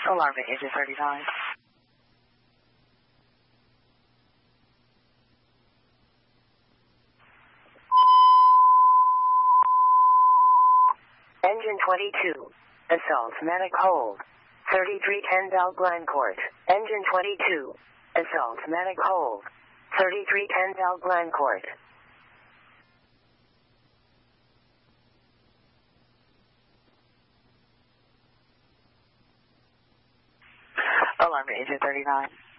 Alarm to Agent 39. Engine 22. Assault medic hold. 3310 Bell Glencourt. Engine 22. Assault medic hold. 3310 Bell Glencourt. Alarm to Agent 39.